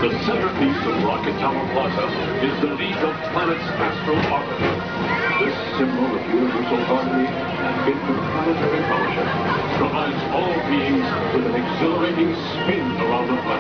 The centerpiece of Rocket Tower Plaza is the League of Planets Astral Orbiter. This symbol of universal harmony and interplanetary fellowship provides all beings with an exhilarating spin around the planet.